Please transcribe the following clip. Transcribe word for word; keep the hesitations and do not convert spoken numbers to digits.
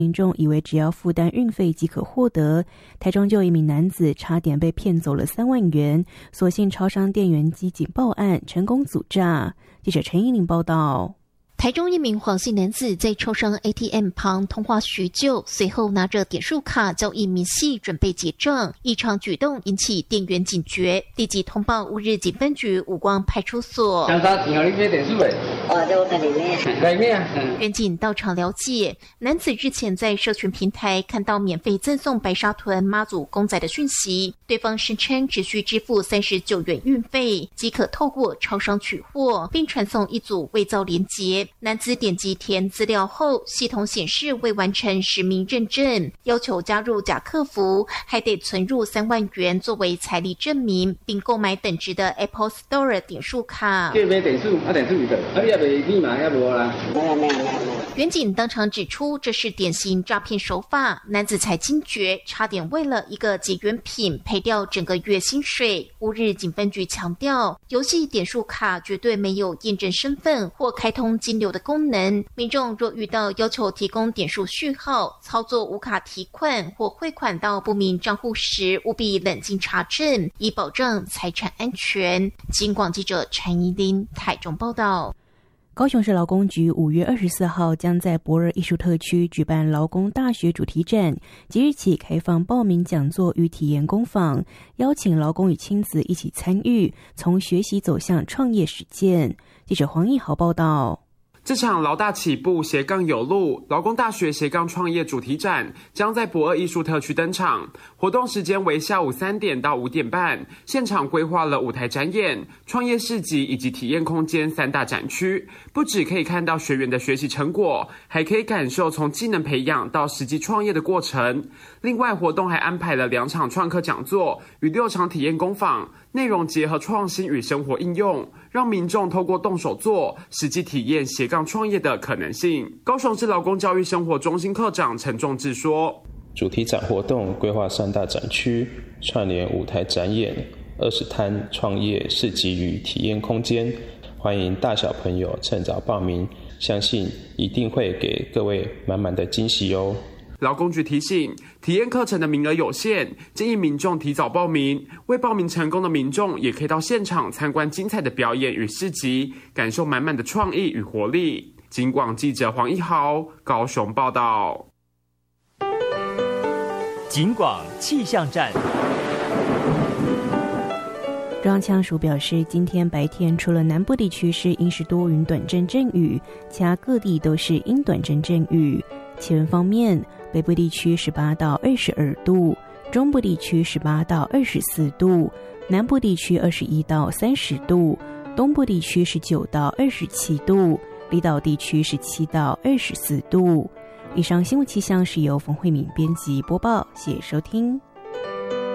民众以为只要负担运费即可获得。台中就有一名男子差点被骗走了三万元，所幸超商店员机警报案，成功阻诈。记者陈依玲报道。 台中一名黄姓男子在超商 A T M 旁通话许久，随后拿着点数卡交易明细准备结账，异常举动引起店员警觉，立即通报乌日警分局五光派出所。 想啥钱啊？你买点数诶？哦，在我看里面。里面啊。 员警到场了解，男子日前在社群平台看到免费赠送白沙屯妈祖公仔的讯息，对方声称只需支付三十九元运费即可透过超商取货，并传送一组伪造连结。男子点击填资料后，系统显示未完成实名认证，要求加入假客服，还得存入三万元作为财力证明，并购买等值的 Apple Store 点数卡。 给买点数，啊点数一个，啊也没密码也无啦。没有没有没有。 员警当场指出，这是典型诈骗手法，男子才惊觉，差点为了一个结缘品赔掉整个月薪水。乌日警分局强调，游戏点数卡绝对没有验证身份或开通金流的功能，民众若遇到要求提供点数序号、操作无卡提款或汇款到不明账户时，务必冷静查证，以保障财产安全。警广记者陈怡琳台中报道。 高雄市劳工局五月二十四号将在博尔艺术特区举办劳工大学主题展，即日起开放报名讲座与体验工坊，邀请劳工与亲子一起参与，从学习走向创业实践。记者黄义豪报道。 这场劳大起步斜杠有路劳工大学斜杠创业主题展将在博二艺术特区登场，活动时间为下午三点到五点半，现场规划了舞台展演、创业市集以及体验空间三大展区，不只可以看到学员的学习成果，还可以感受从技能培养到实际创业的过程。另外，活动还安排了两场创客讲座与六场体验工坊，内容结合创新与生活应用，让民众透过动手做，实际体验斜杠创业的可能性。高雄市劳工教育生活中心科长陈仲志说， 主题展活动规划三大展区，串联舞台展演、二十摊创业市集与体验空间，欢迎大小朋友趁早报名，相信一定会给各位满满的惊喜哦。 劳工局提醒，体验课程的名额有限，建议民众提早报名。未报名成功的民众也可以到现场参观精彩的表演与市集，感受满满的创意与活力。警广记者黄一豪高雄报道。 警广气象站。 中央气象署表示，今天白天除了南部地区是阴时多云短阵阵雨，其他各地都是阴短阵阵雨。气温方面，北部地区十八到二十二度，中部地区十八到二十四度，南部地区二十一到三十度，东部地区十九到二十七度，离岛地区十七到二十四度。以上新闻气象是由冯慧敏编辑播报，谢谢收听。